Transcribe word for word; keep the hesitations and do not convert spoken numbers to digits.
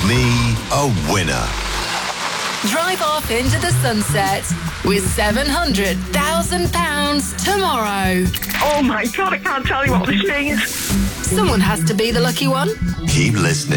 me a winner. Drive off into the sunset with seven hundred thousand pounds tomorrow. Oh my God, I can't tell you what this means. Someone has to be the lucky one. Keep listening.